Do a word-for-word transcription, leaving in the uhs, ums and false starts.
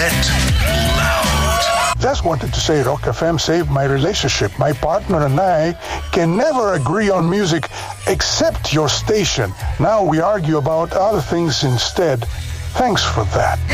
Loud. Just wanted to say Rock F M saved my relationship. My partner and I can never agree on music except your station. Now we argue about other things instead. Thanks for that.